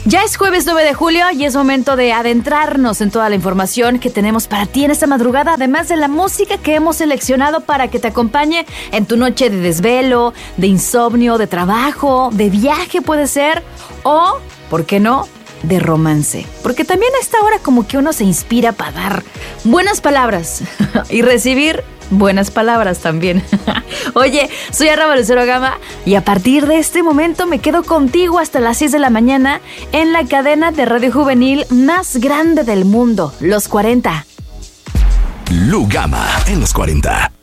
Ya es jueves 9 de julio y es momento de adentrarnos en toda la información que tenemos para ti en esta madrugada, además de la música que hemos seleccionado para que te acompañe en tu noche de desvelo, de insomnio, de trabajo, de viaje puede ser, o, ¿por qué no?, de romance. Porque también a esta hora como que uno se inspira para dar buenas palabras y recibir buenas palabras también. Oye, soy Arraba Lucero Gama y a partir de este momento me quedo contigo hasta las 6 de la mañana en la cadena de radio juvenil más grande del mundo, Los 40. Lu Gama en Los 40.